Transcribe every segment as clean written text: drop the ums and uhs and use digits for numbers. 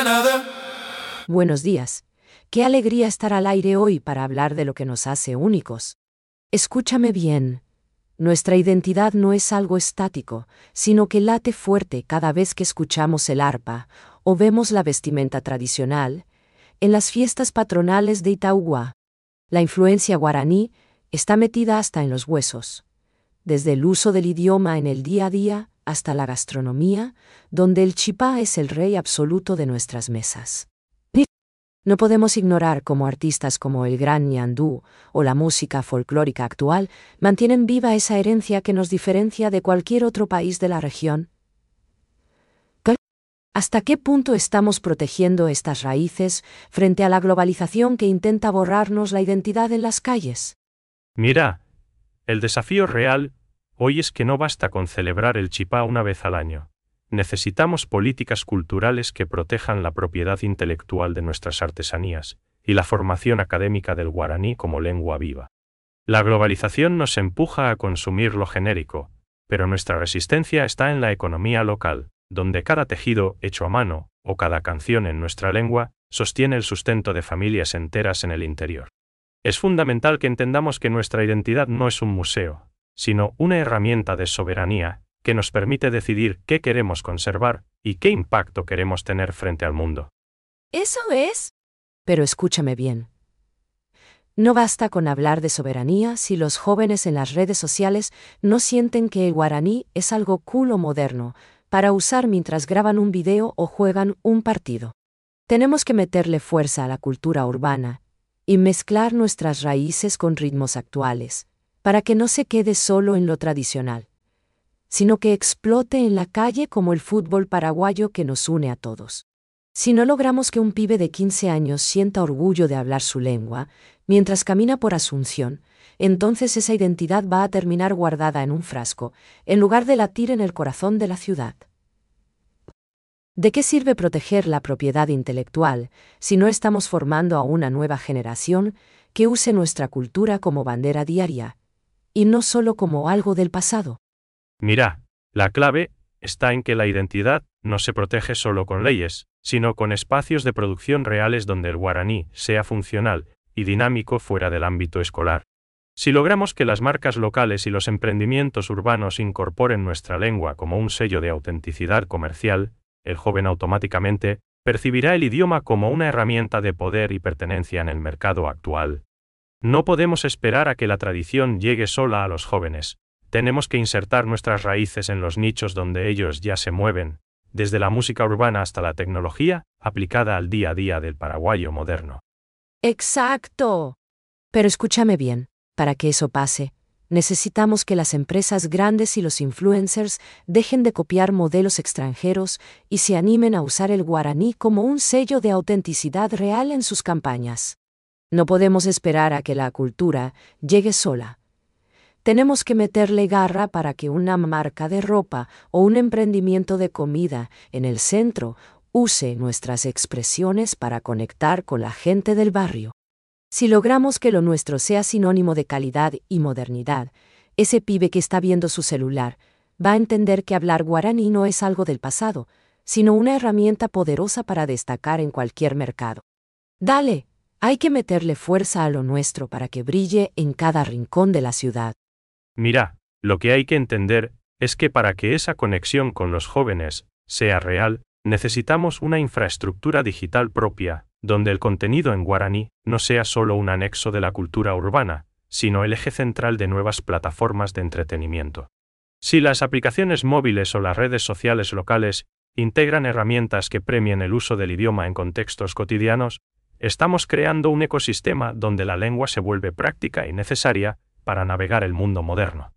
Buenos días. Qué alegría estar al aire hoy para hablar de lo que nos hace únicos. Escúchame bien. Nuestra identidad no es algo estático, sino que late fuerte cada vez que escuchamos el arpa o vemos la vestimenta tradicional en las fiestas patronales de Itaúa. La influencia guaraní está metida hasta en los huesos, desde el uso del idioma en el día a día hasta la gastronomía, donde el chipá es el rey absoluto de nuestras mesas. No podemos ignorar cómo artistas como el Gran Ñandú o la música folclórica actual mantienen viva esa herencia que nos diferencia de cualquier otro país de la región. ¿Hasta qué punto estamos protegiendo estas raíces frente a la globalización que intenta borrarnos la identidad en las calles? Mira, el desafío real hoy es que no basta con celebrar el chipá una vez al año. Necesitamos políticas culturales que protejan la propiedad intelectual de nuestras artesanías y la formación académica del guaraní como lengua viva. La globalización nos empuja a consumir lo genérico, pero nuestra resistencia está en la economía local, donde cada tejido hecho a mano, o cada canción en nuestra lengua, sostiene el sustento de familias enteras en el interior. Es fundamental que entendamos que nuestra identidad no es un museo, sino una herramienta de soberanía que nos permite decidir qué queremos conservar y qué impacto queremos tener frente al mundo. Eso es. Pero escúchame bien. No basta con hablar de soberanía si los jóvenes en las redes sociales no sienten que el guaraní es algo cool o moderno para usar mientras graban un video o juegan un partido. Tenemos que meterle fuerza a la cultura urbana y mezclar nuestras raíces con ritmos actuales, para que no se quede solo en lo tradicional, sino que explote en la calle como el fútbol paraguayo que nos une a todos. Si no logramos que un pibe de 15 años sienta orgullo de hablar su lengua mientras camina por Asunción, entonces esa identidad va a terminar guardada en un frasco, en lugar de latir en el corazón de la ciudad. ¿De qué sirve proteger la propiedad intelectual si no estamos formando a una nueva generación que use nuestra cultura como bandera diaria, y no solo como algo del pasado? Mira, la clave está en que la identidad no se protege solo con leyes, sino con espacios de producción reales donde el guaraní sea funcional y dinámico fuera del ámbito escolar. Si logramos que las marcas locales y los emprendimientos urbanos incorporen nuestra lengua como un sello de autenticidad comercial, el joven automáticamente percibirá el idioma como una herramienta de poder y pertenencia en el mercado actual. No podemos esperar a que la tradición llegue sola a los jóvenes. Tenemos que insertar nuestras raíces en los nichos donde ellos ya se mueven, desde la música urbana hasta la tecnología aplicada al día a día del paraguayo moderno. ¡Exacto! Pero escúchame bien, para que eso pase, necesitamos que las empresas grandes y los influencers dejen de copiar modelos extranjeros y se animen a usar el guaraní como un sello de autenticidad real en sus campañas. No podemos esperar a que la cultura llegue sola. Tenemos que meterle garra para que una marca de ropa o un emprendimiento de comida en el centro use nuestras expresiones para conectar con la gente del barrio. Si logramos que lo nuestro sea sinónimo de calidad y modernidad, ese pibe que está viendo su celular va a entender que hablar guaraní no es algo del pasado, sino una herramienta poderosa para destacar en cualquier mercado. Dale, hay que meterle fuerza a lo nuestro para que brille en cada rincón de la ciudad. Mira, lo que hay que entender es que para que esa conexión con los jóvenes sea real, necesitamos una infraestructura digital propia, donde el contenido en guaraní no sea solo un anexo de la cultura urbana, sino el eje central de nuevas plataformas de entretenimiento. Si las aplicaciones móviles o las redes sociales locales integran herramientas que premien el uso del idioma en contextos cotidianos, estamos creando un ecosistema donde la lengua se vuelve práctica y necesaria para navegar el mundo moderno.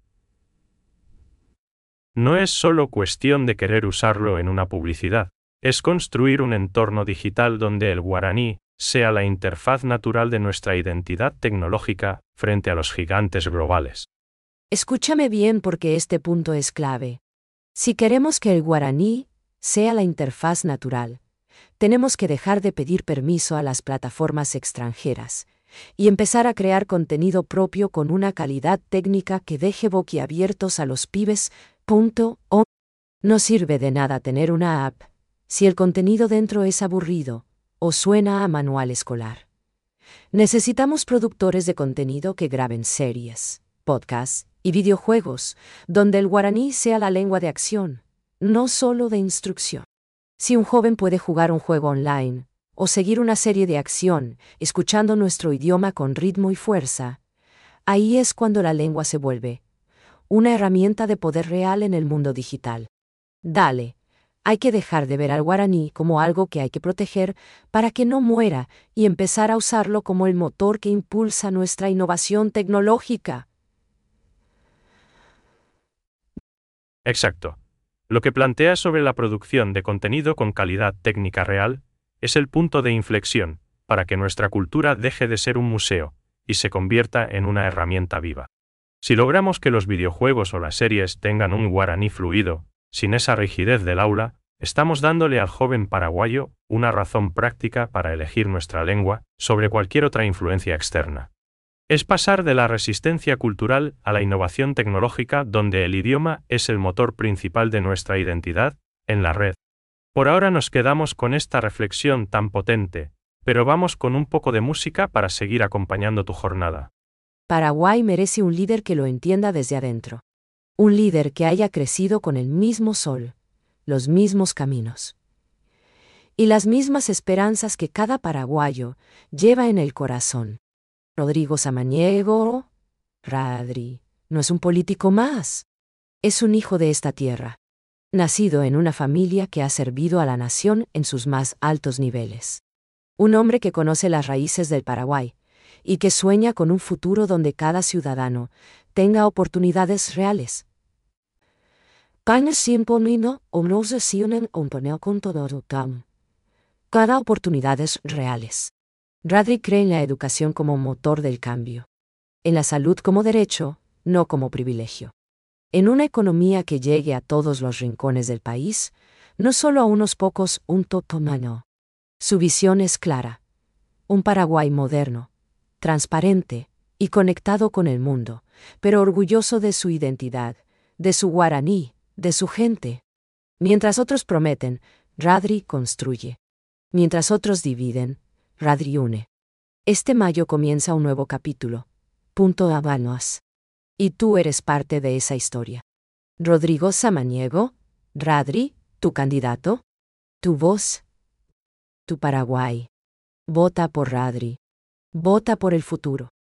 No es solo cuestión de querer usarlo en una publicidad, es construir un entorno digital donde el guaraní sea la interfaz natural de nuestra identidad tecnológica frente a los gigantes globales. Escúchame bien porque este punto es clave. Si queremos que el guaraní sea la interfaz natural, tenemos que dejar de pedir permiso a las plataformas extranjeras y empezar a crear contenido propio con una calidad técnica que deje boquiabiertos a los pibes. No sirve de nada tener una app si el contenido dentro es aburrido o suena a manual escolar. Necesitamos productores de contenido que graben series, podcasts y videojuegos, donde el guaraní sea la lengua de acción, no solo de instrucción. Si un joven puede jugar un juego online o seguir una serie de acción escuchando nuestro idioma con ritmo y fuerza, ahí es cuando la lengua se vuelve una herramienta de poder real en el mundo digital. Dale, hay que dejar de ver al guaraní como algo que hay que proteger para que no muera y empezar a usarlo como el motor que impulsa nuestra innovación tecnológica. Exacto. Lo que planteas sobre la producción de contenido con calidad técnica real es el punto de inflexión para que nuestra cultura deje de ser un museo y se convierta en una herramienta viva. Si logramos que los videojuegos o las series tengan un guaraní fluido, sin esa rigidez del aula, estamos dándole al joven paraguayo una razón práctica para elegir nuestra lengua sobre cualquier otra influencia externa. Es pasar de la resistencia cultural a la innovación tecnológica donde el idioma es el motor principal de nuestra identidad en la red. Por ahora nos quedamos con esta reflexión tan potente, pero vamos con un poco de música para seguir acompañando tu jornada. Paraguay merece un líder que lo entienda desde adentro. Un líder que haya crecido con el mismo sol, los mismos caminos y las mismas esperanzas que cada paraguayo lleva en el corazón. Rodrigo Samaniego, Radri, no es un político más. Es un hijo de esta tierra, nacido en una familia que ha servido a la nación en sus más altos niveles. Un hombre que conoce las raíces del Paraguay y que sueña con un futuro donde cada ciudadano tenga oportunidades reales. Cada oportunidades reales. Radri cree en la educación como motor del cambio. En la salud como derecho, no como privilegio. En una economía que llegue a todos los rincones del país, no solo a unos pocos, un totomano. Su visión es clara. Un Paraguay moderno, transparente y conectado con el mundo, pero orgulloso de su identidad, de su guaraní, de su gente. Mientras otros prometen, Radri construye. Mientras otros dividen, Radri une. Este mayo comienza un nuevo capítulo. Punto Habanos. Y tú eres parte de esa historia. Rodrigo Samaniego, Radri, tu candidato, tu voz, tu Paraguay. Vota por Radri. Vota por el futuro.